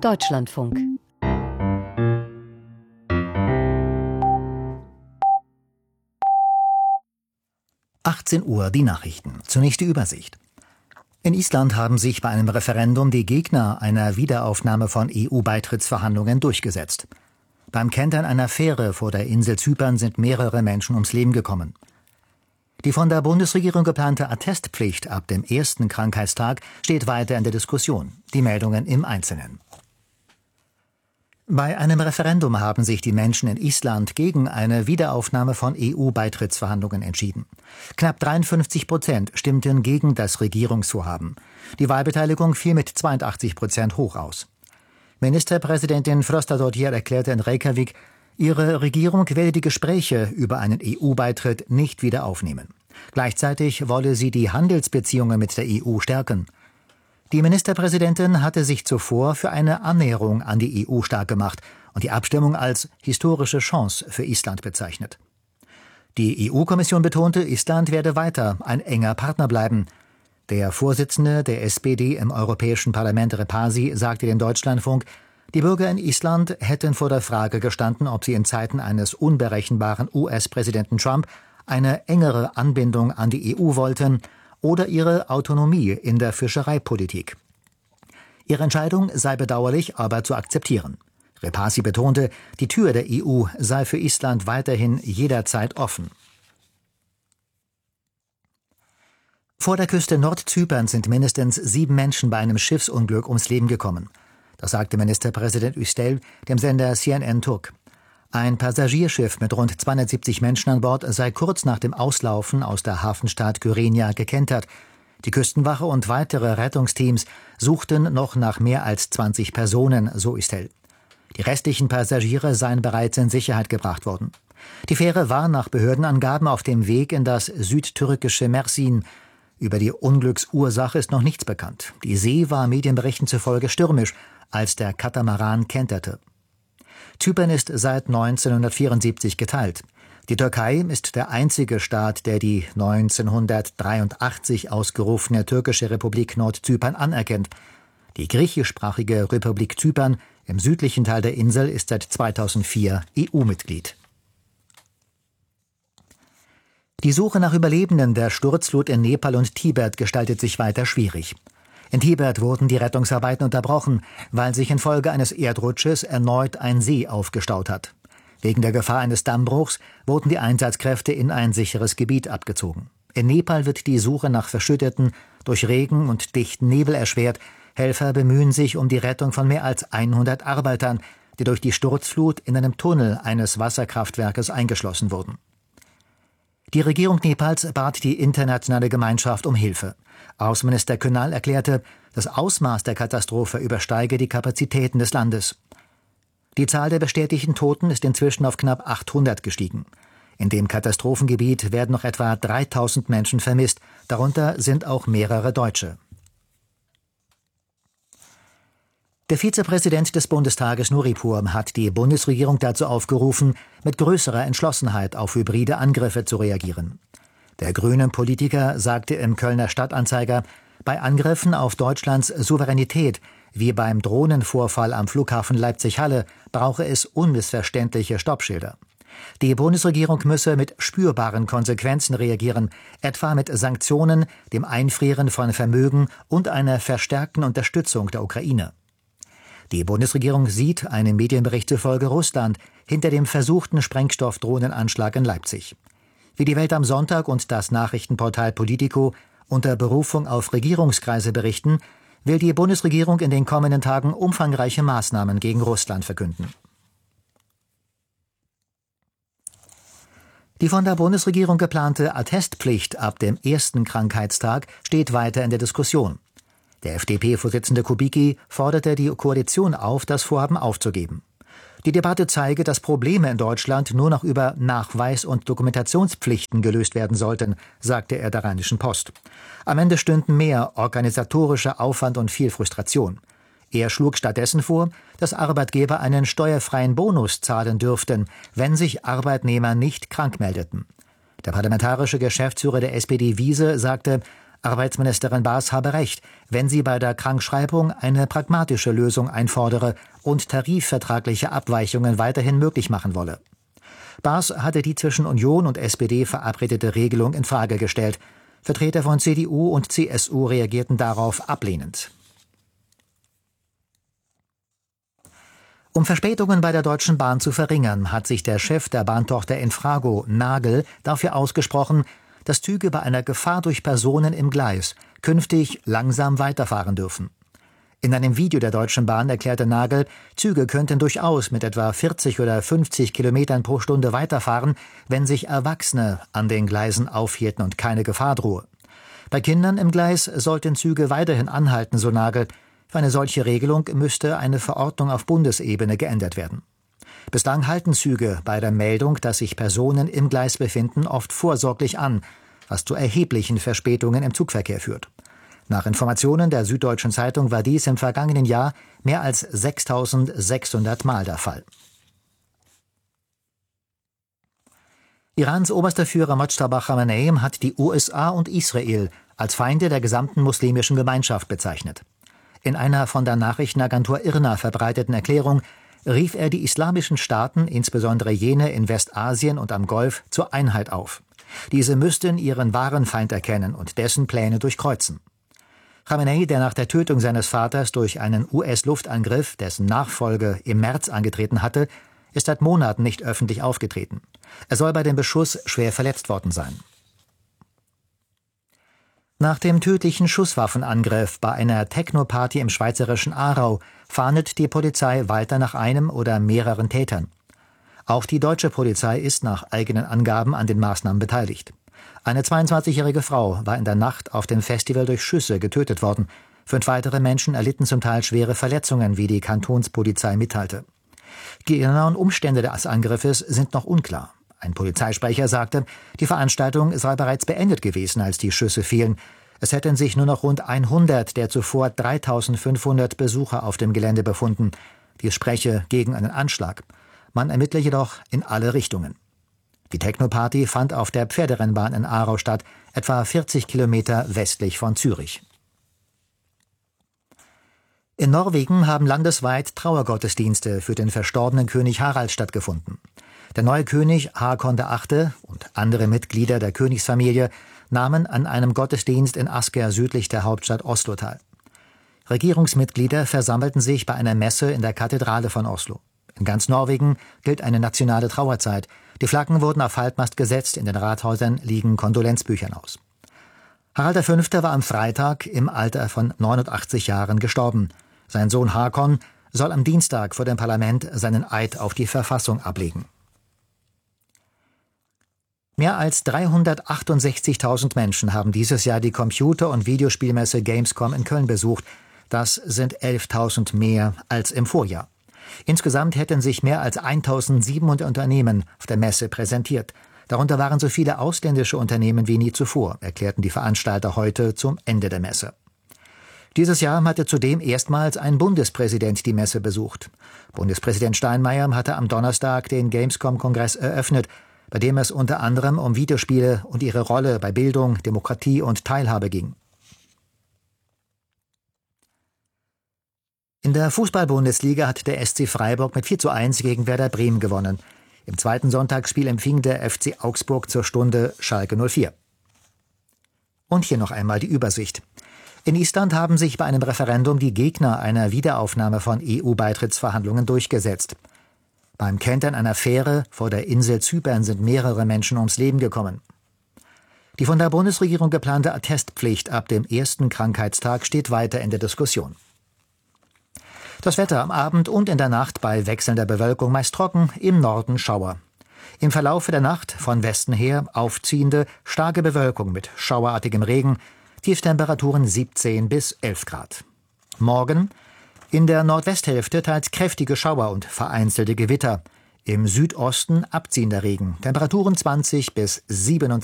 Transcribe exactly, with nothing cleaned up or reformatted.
Deutschlandfunk. achtzehn Uhr, die Nachrichten. Zunächst die Übersicht. In Island haben sich bei einem Referendum die Gegner einer Wiederaufnahme von E U-Beitrittsverhandlungen durchgesetzt. Beim Kentern einer Fähre vor der Insel Zypern sind mehrere Menschen ums Leben gekommen. Die von der Bundesregierung geplante Attestpflicht ab dem ersten Krankheitstag steht weiter in der Diskussion. Die Meldungen im Einzelnen. Bei einem Referendum haben sich die Menschen in Island gegen eine Wiederaufnahme von E U-Beitrittsverhandlungen entschieden. Knapp dreiundfünfzig Prozent stimmten gegen das Regierungsvorhaben. Die Wahlbeteiligung fiel mit zweiundachtzig Prozent hoch aus. Ministerpräsidentin Frostadóttir erklärte in Reykjavik, ihre Regierung werde die Gespräche über einen E U-Beitritt nicht wieder aufnehmen. Gleichzeitig wolle sie die Handelsbeziehungen mit der E U stärken. Die Ministerpräsidentin hatte sich zuvor für eine Annäherung an die E U stark gemacht und die Abstimmung als historische Chance für Island bezeichnet. Die E U-Kommission betonte, Island werde weiter ein enger Partner bleiben. Der Vorsitzende der S P D im Europäischen Parlament, Repasi, sagte dem Deutschlandfunk, die Bürger in Island hätten vor der Frage gestanden, ob sie in Zeiten eines unberechenbaren U S-Präsidenten Trump eine engere Anbindung an die E U wollten oder ihre Autonomie in der Fischereipolitik. Ihre Entscheidung sei bedauerlich, aber zu akzeptieren. Repasi betonte, die Tür der E U sei für Island weiterhin jederzeit offen. Vor der Küste Nordzyperns sind mindestens sieben Menschen bei einem Schiffsunglück ums Leben gekommen. Das sagte Ministerpräsident Üstel dem Sender C N N Turk. Ein Passagierschiff mit rund zweihundertsiebzig Menschen an Bord sei kurz nach dem Auslaufen aus der Hafenstadt Kyrenia gekentert. Die Küstenwache und weitere Rettungsteams suchten noch nach mehr als zwanzig Personen, so Üstel. Die restlichen Passagiere seien bereits in Sicherheit gebracht worden. Die Fähre war nach Behördenangaben auf dem Weg in das südtürkische Mersin. Über die Unglücksursache ist noch nichts bekannt. Die See war Medienberichten zufolge stürmisch, als der Katamaran kenterte. Zypern ist seit neunzehnhundertvierundsiebzig geteilt. Die Türkei ist der einzige Staat, der die neunzehnhundertdreiundachtzig ausgerufene türkische Republik Nordzypern anerkennt. Die griechischsprachige Republik Zypern im südlichen Teil der Insel ist seit zweitausendvier E U-Mitglied. Die Suche nach Überlebenden der Sturzflut in Nepal und Tibet gestaltet sich weiter schwierig. In Tibet wurden die Rettungsarbeiten unterbrochen, weil sich infolge eines Erdrutsches erneut ein See aufgestaut hat. Wegen der Gefahr eines Dammbruchs wurden die Einsatzkräfte in ein sicheres Gebiet abgezogen. In Nepal wird die Suche nach Verschütteten durch Regen und dichten Nebel erschwert. Helfer bemühen sich um die Rettung von mehr als hundert Arbeitern, die durch die Sturzflut in einem Tunnel eines Wasserkraftwerkes eingeschlossen wurden. Die Regierung Nepals bat die internationale Gemeinschaft um Hilfe. Außenminister Kunal erklärte, das Ausmaß der Katastrophe übersteige die Kapazitäten des Landes. Die Zahl der bestätigten Toten ist inzwischen auf knapp achthundert gestiegen. In dem Katastrophengebiet werden noch etwa dreitausend Menschen vermisst, darunter sind auch mehrere Deutsche. Der Vizepräsident des Bundestages Nuripur hat die Bundesregierung dazu aufgerufen, mit größerer Entschlossenheit auf hybride Angriffe zu reagieren. Der grüne Politiker sagte im Kölner Stadtanzeiger, bei Angriffen auf Deutschlands Souveränität, wie beim Drohnenvorfall am Flughafen Leipzig-Halle, brauche es unmissverständliche Stoppschilder. Die Bundesregierung müsse mit spürbaren Konsequenzen reagieren, etwa mit Sanktionen, dem Einfrieren von Vermögen und einer verstärkten Unterstützung der Ukraine. Die Bundesregierung sieht, einem Medienbericht zufolge, Russland hinter dem versuchten Sprengstoffdrohnenanschlag in Leipzig. Wie die Welt am Sonntag und das Nachrichtenportal Politico unter Berufung auf Regierungskreise berichten, will die Bundesregierung in den kommenden Tagen umfangreiche Maßnahmen gegen Russland verkünden. Die von der Bundesregierung geplante Attestpflicht ab dem ersten Krankheitstag steht weiter in der Diskussion. Der F D P-Vorsitzende Kubicki forderte die Koalition auf, das Vorhaben aufzugeben. Die Debatte zeige, dass Probleme in Deutschland nur noch über Nachweis- und Dokumentationspflichten gelöst werden sollten, sagte er der Rheinischen Post. Am Ende stünden mehr organisatorischer Aufwand und viel Frustration. Er schlug stattdessen vor, dass Arbeitgeber einen steuerfreien Bonus zahlen dürften, wenn sich Arbeitnehmer nicht krank meldeten. Der parlamentarische Geschäftsführer der S P D Wiese sagte, Arbeitsministerin Baas habe recht, wenn sie bei der Krankschreibung eine pragmatische Lösung einfordere und tarifvertragliche Abweichungen weiterhin möglich machen wolle. Baas hatte die zwischen Union und S P D verabredete Regelung in Frage gestellt. Vertreter von C D U und C S U reagierten darauf ablehnend. Um Verspätungen bei der Deutschen Bahn zu verringern, hat sich der Chef der Bahntochter Infrago, Nagel, dafür ausgesprochen, dass Züge bei einer Gefahr durch Personen im Gleis künftig langsam weiterfahren dürfen. In einem Video der Deutschen Bahn erklärte Nagel, Züge könnten durchaus mit etwa vierzig oder fünfzig Kilometern pro Stunde weiterfahren, wenn sich Erwachsene an den Gleisen aufhielten und keine Gefahr drohe. Bei Kindern im Gleis sollten Züge weiterhin anhalten, so Nagel. Für eine solche Regelung müsste eine Verordnung auf Bundesebene geändert werden. Bislang halten Züge bei der Meldung, dass sich Personen im Gleis befinden, oft vorsorglich an, was zu erheblichen Verspätungen im Zugverkehr führt. Nach Informationen der Süddeutschen Zeitung war dies im vergangenen Jahr mehr als sechstausendsechshundert Mal der Fall. Irans oberster Führer Mojtaba Khamenei hat die U S A und Israel als Feinde der gesamten muslimischen Gemeinschaft bezeichnet. In einer von der Nachrichtenagentur I R N A verbreiteten Erklärung rief er die islamischen Staaten, insbesondere jene in Westasien und am Golf, zur Einheit auf. Diese müssten ihren wahren Feind erkennen und dessen Pläne durchkreuzen. Khamenei, der nach der Tötung seines Vaters durch einen U S-Luftangriff, dessen Nachfolge im März angetreten hatte, ist seit Monaten nicht öffentlich aufgetreten. Er soll bei dem Beschuss schwer verletzt worden sein. Nach dem tödlichen Schusswaffenangriff bei einer Techno-Party im schweizerischen Aarau fahndet die Polizei weiter nach einem oder mehreren Tätern. Auch die deutsche Polizei ist nach eigenen Angaben an den Maßnahmen beteiligt. Eine zweiundzwanzigjährige Frau war in der Nacht auf dem Festival durch Schüsse getötet worden. Fünf weitere Menschen erlitten zum Teil schwere Verletzungen, wie die Kantonspolizei mitteilte. Die genauen Umstände des Angriffes sind noch unklar. Ein Polizeisprecher sagte, die Veranstaltung sei bereits beendet gewesen, als die Schüsse fielen. Es hätten sich nur noch rund hundert der zuvor dreitausendfünfhundert Besucher auf dem Gelände befunden. Dies spreche gegen einen Anschlag. Man ermittle jedoch in alle Richtungen. Die Techno-Party fand auf der Pferderennbahn in Aarau statt, etwa vierzig Kilometer westlich von Zürich. In Norwegen haben landesweit Trauergottesdienste für den verstorbenen König Harald stattgefunden. Der neue König Haakon der Achte und andere Mitglieder der Königsfamilie nahmen an einem Gottesdienst in Asker südlich der Hauptstadt Oslo teil. Regierungsmitglieder versammelten sich bei einer Messe in der Kathedrale von Oslo. In ganz Norwegen gilt eine nationale Trauerzeit. Die Flaggen wurden auf Halbmast gesetzt, in den Rathäusern liegen Kondolenzbüchern aus. Harald der Fünfte war am Freitag im Alter von neunundachtzig Jahren gestorben. Sein Sohn Haakon soll am Dienstag vor dem Parlament seinen Eid auf die Verfassung ablegen. Mehr als dreihundertachtundsechzigtausend Menschen haben dieses Jahr die Computer- und Videospielmesse Gamescom in Köln besucht. Das sind elftausend mehr als im Vorjahr. Insgesamt hätten sich mehr als eintausendsiebenhundert Unternehmen auf der Messe präsentiert. Darunter waren so viele ausländische Unternehmen wie nie zuvor, erklärten die Veranstalter heute zum Ende der Messe. Dieses Jahr hatte zudem erstmals ein Bundespräsident die Messe besucht. Bundespräsident Steinmeier hatte am Donnerstag den Gamescom-Kongress eröffnet, bei dem es unter anderem um Videospiele und ihre Rolle bei Bildung, Demokratie und Teilhabe ging. In der Fußball-Bundesliga hat der S C Freiburg mit vier zu eins gegen Werder Bremen gewonnen. Im zweiten Sonntagsspiel empfing der F C Augsburg zur Stunde Schalke null vier. Und hier noch einmal die Übersicht. In Island haben sich bei einem Referendum die Gegner einer Wiederaufnahme von E U-Beitrittsverhandlungen durchgesetzt. Beim Kentern einer Fähre vor der Insel Zypern sind mehrere Menschen ums Leben gekommen. Die von der Bundesregierung geplante Attestpflicht ab dem ersten Krankheitstag steht weiter in der Diskussion. Das Wetter am Abend und in der Nacht bei wechselnder Bewölkung meist trocken, im Norden Schauer. Im Verlaufe der Nacht von Westen her aufziehende, starke Bewölkung mit schauerartigem Regen, Tiefstemperaturen siebzehn bis elf Grad. Morgen in der Nordwesthälfte teils kräftige Schauer und vereinzelte Gewitter. Im Südosten abziehender Regen, Temperaturen zwanzig bis siebenundzwanzig